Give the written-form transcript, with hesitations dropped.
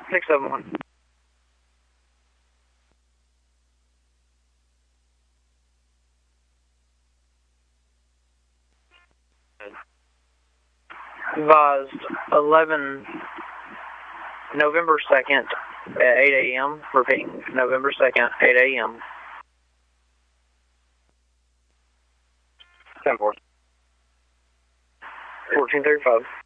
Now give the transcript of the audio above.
671. Advised 11 November 2nd at 8 a.m. Repeating, November 2nd, 8 a.m. 10-4. 1435.